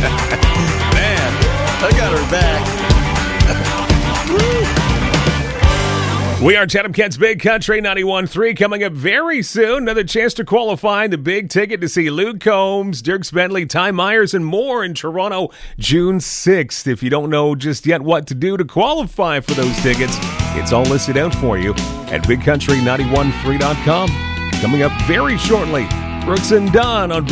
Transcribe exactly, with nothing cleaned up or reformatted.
Man, I got her back. We are Chatham Kent's Big Country ninety-one point three. Coming up very soon, another chance to qualify the big ticket to see Luke Combs, Dierks Bentley, Ty Myers, and more in Toronto June sixth. If you don't know just yet what to do to qualify for those tickets, it's all listed out for you at big country ninety-one point three dot com. Coming up very shortly, Brooks and Dunn on